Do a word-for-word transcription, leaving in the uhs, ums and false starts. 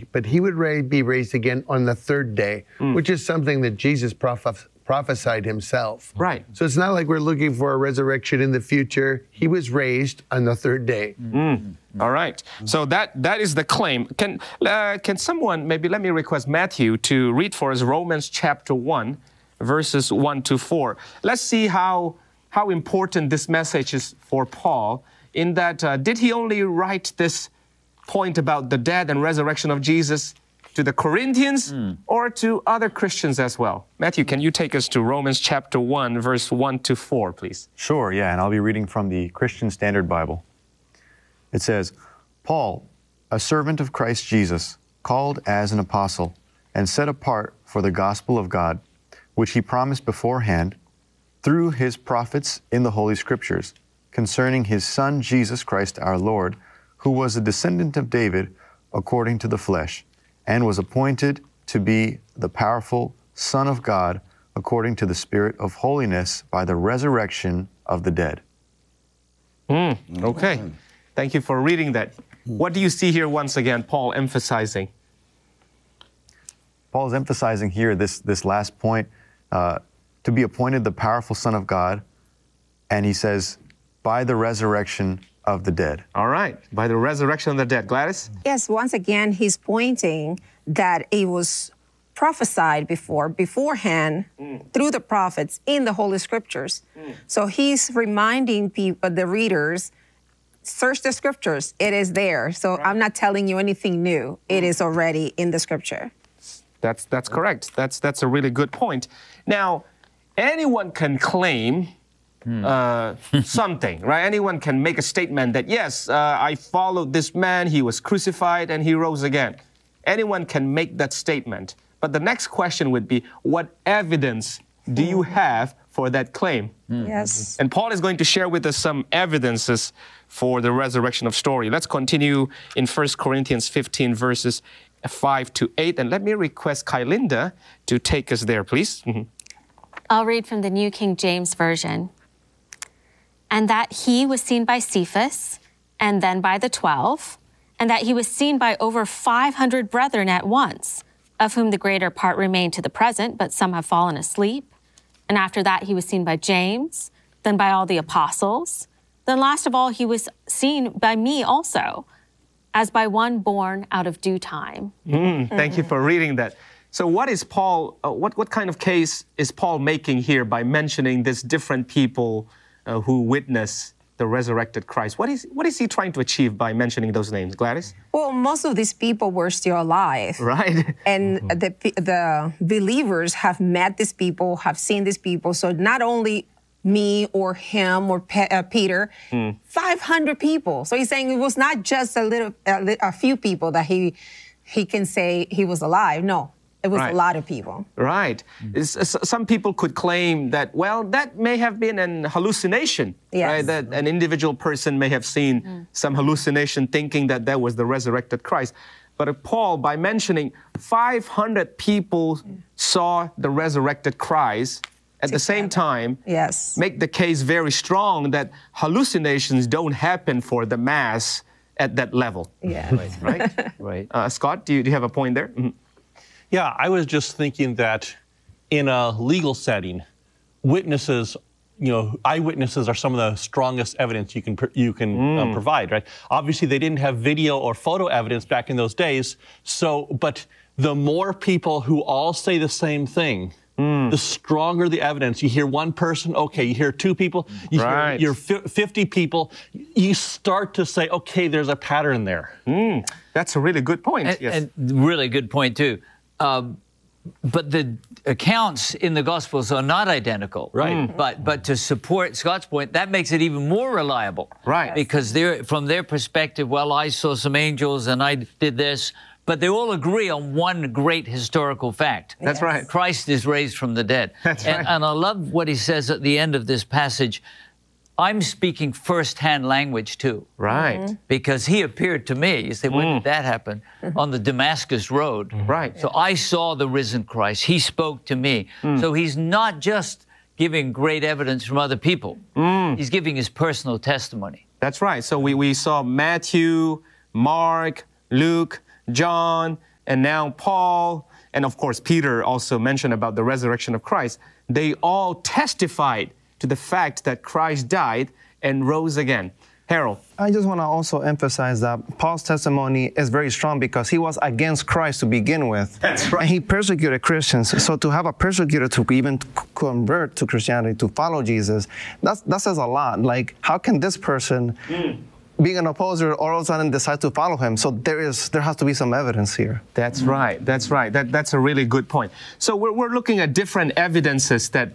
but he would ra- be raised again on the third day, mm. which is something that Jesus proph- prophesied himself. Right. So it's not like we're looking for a resurrection in the future. He was raised on the third day. Mm. All right. So that that is the claim. Can uh, can someone, maybe let me request Matthew to read for us Romans chapter one, verses one to four. Let's see how, how important this message is for Paul, in that uh, did he only write this point about the death and resurrection of Jesus to the Corinthians mm. or to other Christians as well? Matthew, can you take us to Romans chapter one, verse one to four, please? Sure, yeah, and I'll be reading from the Christian Standard Bible. It says, Paul, a servant of Christ Jesus, called as an apostle and set apart for the gospel of God, which he promised beforehand through his prophets in the Holy Scriptures, concerning his Son Jesus Christ our Lord, who was a descendant of David according to the flesh, and was appointed to be the powerful Son of God according to the Spirit of holiness by the resurrection of the dead. Mm, okay. Thank you for reading that. What do you see here once again, Paul emphasizing? Paul is emphasizing here this, this last point, uh, to be appointed the powerful Son of God, and he says, by the resurrection of the dead. All right, by the resurrection of the dead. Gladys? Yes, once again, he's pointing that it was prophesied before, beforehand, mm. through the prophets in the Holy Scriptures. Mm. So he's reminding people, the readers, search the Scriptures. It is there. So right. I'm not telling you anything new. It is already in the Scripture. That's that's correct. That's that's a really good point. Now, anyone can claim uh, something, right? Anyone can make a statement that, yes, uh, I followed this man, he was crucified, and he rose again. Anyone can make that statement. But the next question would be, what evidence do you have for that claim? Yes. And Paul is going to share with us some evidences for the resurrection of story. Let's continue in First Corinthians fifteen, verses five to eight. And let me request Kylinda to take us there, please. Mm-hmm. I'll read from the New King James Version. And that he was seen by Cephas, and then by the twelve, and that he was seen by over five hundred brethren at once, of whom the greater part remain to the present, but some have fallen asleep. And after that he was seen by James, then by all the apostles. Then last of all he was seen by me also, as by one born out of due time. Mm, thank mm-hmm. you for reading that. So what is Paul, uh, what, what kind of case is Paul making here by mentioning these different people uh, who witness the resurrected Christ? What is, what is he trying to achieve by mentioning those names, Gladys? Well, most of these people were still alive. Right. And mm-hmm. the, the believers have met these people, have seen these people. So not only me or him or Pe- uh, Peter, mm. five hundred people. So he's saying it was not just a little, a, a few people that he he can say he was alive. No, it was right. a lot of people. Right. Mm. Some people could claim that, well, that may have been an hallucination. Yes. Right? That an individual person may have seen mm. some hallucination thinking that that was the resurrected Christ. But Paul, by mentioning five hundred people mm. saw the resurrected Christ, at the same time, yes. make the case very strong that hallucinations don't happen for the mass at that level. Yeah. Right? Right. Uh, Scott, do you, do you have a point there? Mm-hmm. Yeah, I was just thinking that in a legal setting, witnesses, you know, eyewitnesses are some of the strongest evidence you can you can mm. uh, provide, right? Obviously, they didn't have video or photo evidence back in those days, so, but the more people who all say the same thing, Mm. the stronger the evidence. You hear one person, okay, you hear two people, you right. hear fifty people, you start to say, okay, there's a pattern there. Mm. That's a really good point. And, yes. and really good point, too. Um, but the accounts in the Gospels are not identical. Right. Mm. But but to support Scott's point, that makes it even more reliable. Right. Because they're, from their perspective, well, I saw some angels and I did this. But they all agree on one great historical fact. That's yes. right. Christ is raised from the dead. That's and, right. And I love what he says at the end of this passage. I'm speaking first-hand language, too. Right. Mm-hmm. Because he appeared to me. You say, when mm. did that happen? Mm-hmm. On the Damascus Road. Mm-hmm. Right. So I saw the risen Christ. He spoke to me. Mm. So he's not just giving great evidence from other people. Mm. He's giving his personal testimony. That's right. So we, we saw Matthew, Mark, Luke, John, and now Paul, and of course Peter also mentioned about the resurrection of Christ. They all testified to the fact that Christ died and rose again. Harold. I just want to also emphasize that Paul's testimony is very strong because he was against Christ to begin with. That's right. And he persecuted Christians. So to have a persecutor to even convert to Christianity, to follow Jesus, that's, that says a lot. Like, how can this person, mm. being an opposer, all of a sudden decide to follow him? So there is, there has to be some evidence here. That's right. That's right. That, that's a really good point. So we're, we're looking at different evidences that